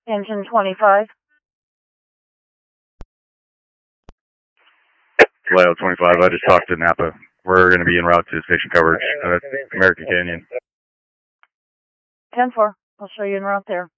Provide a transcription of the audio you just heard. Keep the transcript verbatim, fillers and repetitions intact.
Engine twenty-five. Lyle twenty-five, I just talked to Napa. We're going to be en route to station coverage, uh, American Canyon. ten four, I'll show you en route there.